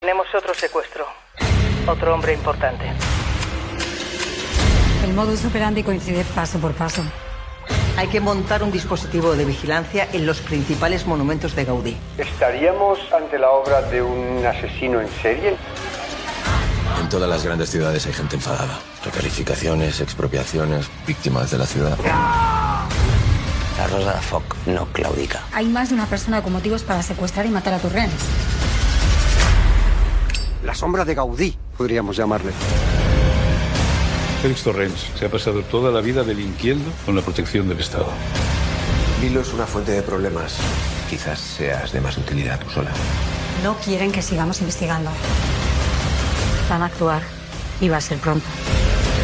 Tenemos otro secuestro. Otro hombre importante. El modus operandi coincide paso por paso. Hay que montar un dispositivo de vigilancia en los principales monumentos de Gaudí. ¿Estaríamos ante la obra de un asesino en serie? En todas las grandes ciudades hay gente enfadada. Recalificaciones, expropiaciones, víctimas de la ciudad. La Rosa de Foc no claudica. Hay más de una persona con motivos para secuestrar y matar a tus rehenes. La sombra de Gaudí, podríamos llamarle. Félix Torrens se ha pasado toda la vida delinquiendo con la protección del Estado. Milo es una fuente de problemas. Quizás seas de más utilidad tú sola. No quieren que sigamos investigando. Van a actuar y va a ser pronto.